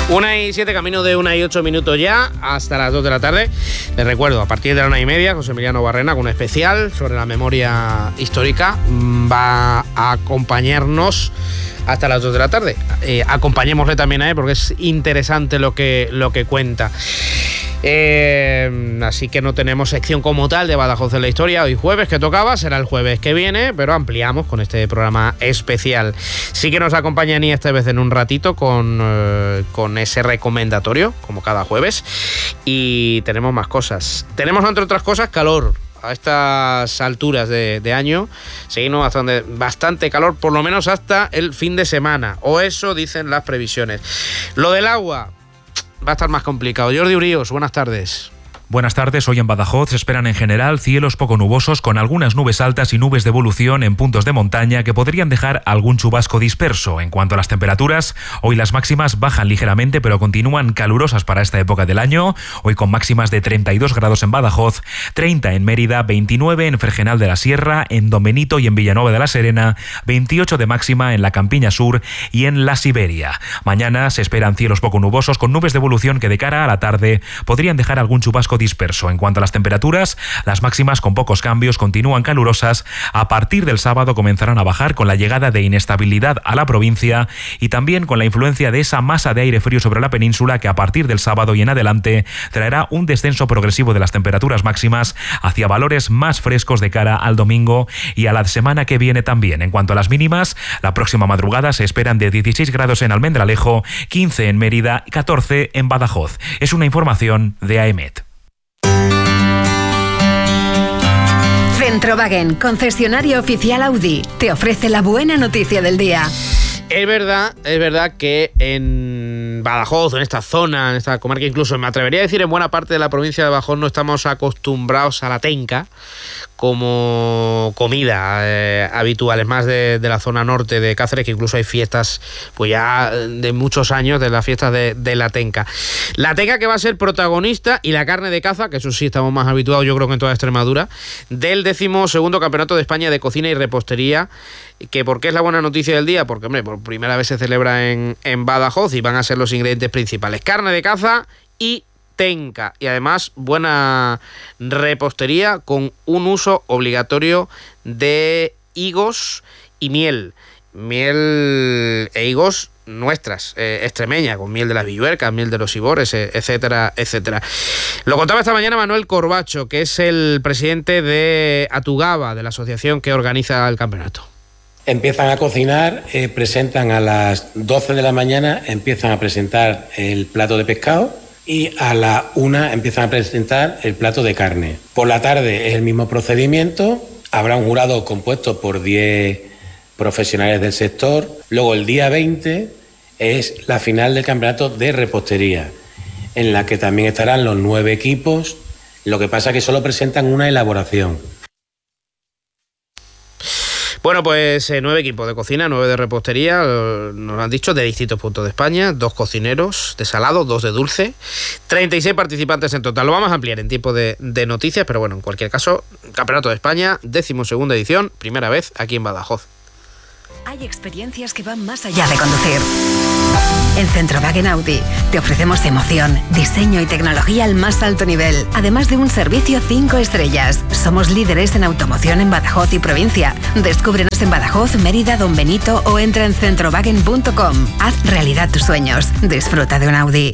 1:07, camino de 1:08 ya, hasta las 2 de la tarde. Les recuerdo, a partir de la 1:30, José Emiliano Barrena, con un especial sobre la memoria histórica, va a acompañarnos hasta las 2 de la tarde. Acompañémosle también a él, porque es interesante lo que cuenta. Así que no tenemos sección como tal de Badajoz en la historia. Hoy jueves que tocaba, será el jueves que viene, pero ampliamos con este programa especial. Sí que nos acompaña Ni esta vez en un ratito con ese recomendatorio, como cada jueves. Y tenemos más cosas. Tenemos, entre otras cosas, calor. A estas alturas de año seguimos bastante calor, por lo menos hasta el fin de semana, o eso dicen las previsiones. Lo del agua va a estar más complicado. Jordi Uríos, buenas tardes. Buenas tardes. Hoy en Badajoz se esperan en general cielos poco nubosos, con algunas nubes altas y nubes de evolución en puntos de montaña que podrían dejar algún chubasco disperso. En cuanto a las temperaturas, hoy las máximas bajan ligeramente, pero continúan calurosas para esta época del año. Hoy con máximas de 32 grados en Badajoz, 30 en Mérida, 29 en Fregenal de la Sierra, en Don Benito y en Villanueva de la Serena, 28 de máxima en la Campiña Sur y en la Siberia. Mañana se esperan cielos poco nubosos con nubes de evolución que de cara a la tarde podrían dejar algún chubasco disperso. En cuanto a las temperaturas, las máximas con pocos cambios continúan calurosas. A partir del sábado comenzarán a bajar con la llegada de inestabilidad a la provincia y también con la influencia de esa masa de aire frío sobre la península que a partir del sábado y en adelante traerá un descenso progresivo de las temperaturas máximas hacia valores más frescos de cara al domingo y a la semana que viene también. En cuanto a las mínimas, la próxima madrugada se esperan de 16 grados en Almendralejo, 15 en Mérida y 14 en Badajoz. Es una información de AEMET. Centrowagen, concesionario oficial Audi, te ofrece la buena noticia del día. Es verdad que en Badajoz, en esta zona, en esta comarca, incluso me atrevería a decir en buena parte de la provincia de Badajoz, no estamos acostumbrados a la tenca como comida habitual. Es más de la zona norte de Cáceres, que incluso hay fiestas pues ya de muchos años de las fiestas de la tenca. La tenca que va a ser protagonista, y la carne de caza, que eso sí estamos más habituados yo creo que en toda Extremadura, del 12º Campeonato de España de Cocina y Repostería. Que ¿por qué es la buena noticia del día? Porque, hombre, por primera vez se celebra en Badajoz y van a ser los ingredientes principales: carne de caza y tenca. Y además buena repostería con un uso obligatorio de higos y miel. Miel e higos nuestras, extremeña, con miel de las villuercas, miel de los ibores, etcétera, etcétera. Lo contaba esta mañana Manuel Corbacho, que es el presidente de Atugaba, de la asociación que organiza el campeonato. Empiezan a cocinar, presentan a las 12 de la mañana, empiezan a presentar el plato de pescado y a la 1 empiezan a presentar el plato de carne. Por la tarde es el mismo procedimiento, habrá un jurado compuesto por 10 profesionales del sector. Luego el día 20 es la final del campeonato de repostería, en la que también estarán los 9 equipos, lo que pasa es que solo presentan una elaboración. Bueno, pues 9 equipos de cocina, 9 de repostería, nos lo han dicho, de distintos puntos de España, 2 cocineros de salado, 2 de dulce, 36 participantes en total. Lo vamos a ampliar en tiempo de noticias, pero bueno, en cualquier caso, Campeonato de España, 12ª edición, primera vez aquí en Badajoz. Hay experiencias que van más allá de conducir. En Centrowagen Audi te ofrecemos emoción, diseño y tecnología al más alto nivel, además de un servicio 5 estrellas. Somos líderes en automoción en Badajoz y provincia. Descúbrenos en Badajoz, Mérida, Don Benito o entra en centrowagen.com. Haz realidad tus sueños. Disfruta de un Audi.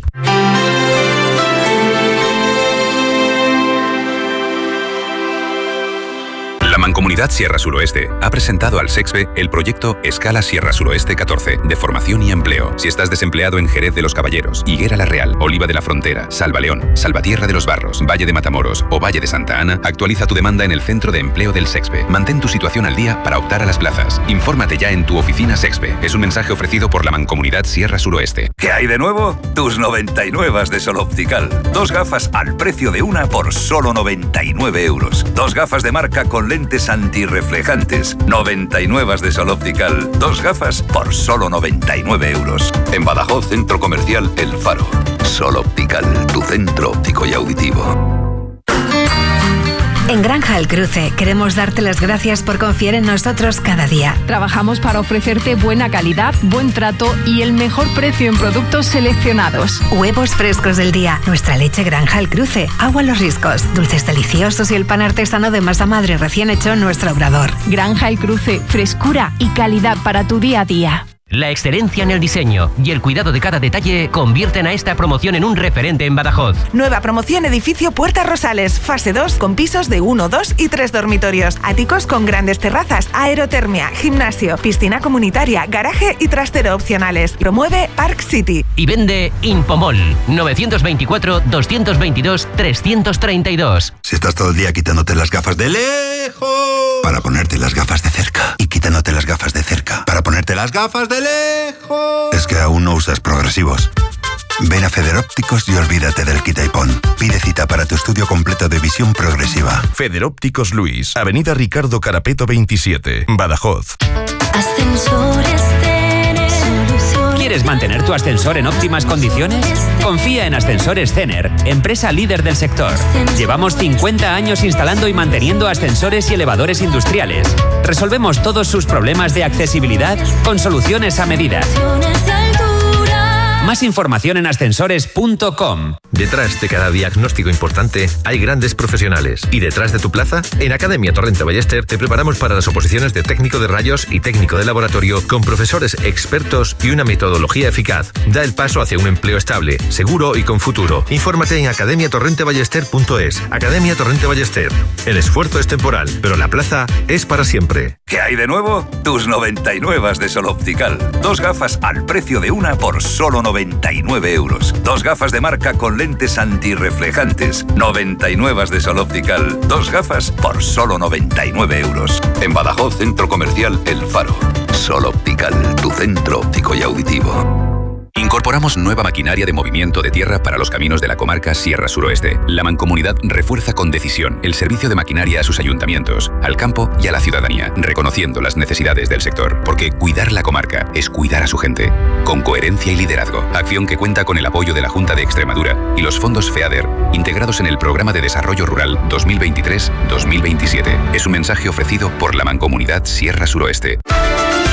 La Mancomunidad Sierra Suroeste ha presentado al SEXBE el proyecto Escala Sierra Suroeste 14 de formación y empleo. Si estás desempleado en Jerez de los Caballeros, Higuera La Real, Oliva de la Frontera, Salvaleón, Salvatierra de los Barros, Valle de Matamoros o Valle de Santa Ana, actualiza tu demanda en el Centro de Empleo del SEXBE. Mantén tu situación al día para optar a las plazas. Infórmate ya en tu oficina SEXBE. Es un mensaje ofrecido por la Mancomunidad Sierra Suroeste. ¿Qué hay de nuevo? Tus 99 de Sol Optical. 2 gafas al precio de una por solo 99 euros. 2 gafas de marca con lentes antirreflejantes. 99 de Sol Optical. 2 gafas por solo 99 euros. En Badajoz, Centro Comercial El Faro. Sol Optical, tu centro óptico y auditivo. En Granja El Cruce queremos darte las gracias por confiar en nosotros cada día. Trabajamos para ofrecerte buena calidad, buen trato y el mejor precio en productos seleccionados. Huevos frescos del día, nuestra leche Granja El Cruce, agua Los Riscos, dulces deliciosos y el pan artesano de masa madre recién hecho en nuestro obrador. Granja El Cruce, frescura y calidad para tu día a día. La excelencia en el diseño y el cuidado de cada detalle convierten a esta promoción en un referente en Badajoz. Nueva promoción edificio Puertas Rosales, fase 2 con pisos de 1, 2 y 3 dormitorios. Áticos con grandes terrazas, aerotermia, gimnasio, piscina comunitaria, garaje y trastero opcionales. Promueve Park City. Y vende Impomol 924-222-332. Si estás todo el día quitándote las gafas de lejos para ponerte las gafas de cerca y quitándote las gafas de cerca para ponerte las gafas de lejos, es que aún no usas progresivos. Ven a Federópticos y olvídate del quita y pon. Pide cita para tu estudio completo de visión progresiva. Federópticos Luis, Avenida Ricardo Carapeto 27, Badajoz. Ascensores Cener. ¿Quieres mantener tu ascensor en óptimas condiciones? Confía en Ascensores Cener, empresa líder del sector. Llevamos 50 años instalando y manteniendo ascensores y elevadores industriales. Resolvemos todos sus problemas de accesibilidad con soluciones a medida. Más información en ascensores.com. Detrás de cada diagnóstico importante hay grandes profesionales. ¿Y detrás de tu plaza? En Academia Torrente Ballester te preparamos para las oposiciones de técnico de rayos y técnico de laboratorio con profesores expertos y una metodología eficaz. Da el paso hacia un empleo estable, seguro y con futuro. Infórmate en academiatorrenteballester.es. Academia Torrente Ballester. El esfuerzo es temporal, pero la plaza es para siempre. ¿Qué hay de nuevo? Tus 99 de Sol Optical. 2 gafas al precio de una por solo 99 euros. 2 gafas de marca con lentes antirreflejantes. 99 de Sol Optical. 2 gafas por solo 99 euros. En Badajoz, Centro Comercial El Faro. Sol Optical, tu centro óptico y auditivo. Incorporamos nueva maquinaria de movimiento de tierra para los caminos de la comarca Sierra Suroeste. La Mancomunidad refuerza con decisión el servicio de maquinaria a sus ayuntamientos, al campo y a la ciudadanía, reconociendo las necesidades del sector, porque cuidar la comarca es cuidar a su gente. Con coherencia y liderazgo, acción que cuenta con el apoyo de la Junta de Extremadura y los fondos FEADER, integrados en el Programa de Desarrollo Rural 2023-2027. Es un mensaje ofrecido por la Mancomunidad Sierra Suroeste.